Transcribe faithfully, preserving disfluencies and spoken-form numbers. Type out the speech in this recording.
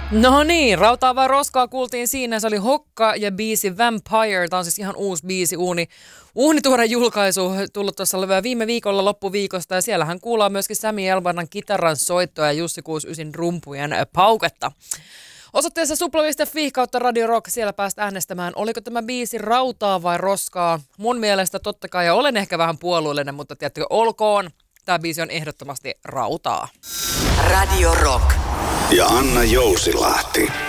No niin, Rautaa vai roskaa kuultiin siinä. Se oli Hokka ja biisi Vampire. Tämä on siis ihan uusi biisi, uuni, uunituore julkaisu, tullut tuossa viime viikolla loppuviikosta. Ja siellähän kuullaan myöskin Sami Elbanan kitaran soittoa ja Jussi kuusikymmentäyhdeksän rumpujen pauketta. Osoitteessa supla piste fi kautta Radio Rock, siellä päästä äänestämään. Oliko tämä biisi Rautaa vai roskaa? Mun mielestä totta kai, ja olen ehkä vähän puolueellinen, mutta tiedättekö, olkoon. Tämä biisi on ehdottomasti Rautaa. Radio Rock. Ja Anna Jousilahti.